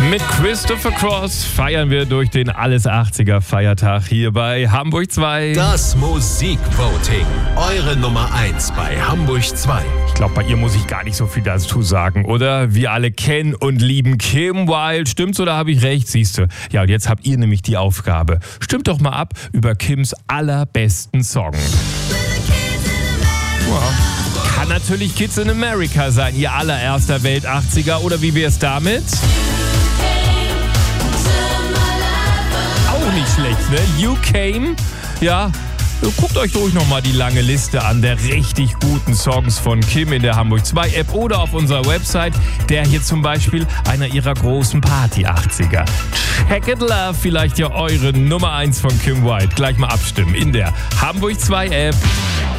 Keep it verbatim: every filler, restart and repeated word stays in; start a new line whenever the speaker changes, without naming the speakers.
Mit Christopher Cross feiern wir durch den Alles achtziger Feiertag hier bei Hamburg zwei.
Das Musikvoting. Eure Nummer eins bei Hamburg zwei.
Ich glaube, bei ihr muss ich gar nicht so viel dazu sagen, oder? Wir alle kennen und lieben Kim Wilde. Stimmt's oder habe ich recht? Siehste. Ja, und jetzt habt ihr nämlich die Aufgabe. Stimmt doch mal ab über Kims allerbesten Song. Wow. Kann natürlich Kids in America sein, ihr allererster Welt-achtziger. Oder wie wär's damit? Auch nicht schlecht, ne? You Came, ja. Guckt euch ruhig nochmal die lange Liste an der richtig guten Songs von Kim in der Hamburg zwei App oder auf unserer Website. Der hier zum Beispiel einer ihrer großen Party-achtziger. Check It Love, vielleicht ja eure Nummer eins von Kim Wilde. Gleich mal abstimmen in der Hamburg zwei App.